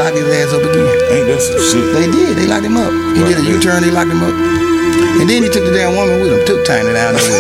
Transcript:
locked his ass up again. Ain't that some shit? They did. They locked him up. He did a U-turn. They locked him up. And then he took the damn woman with him. Took Tiny down there with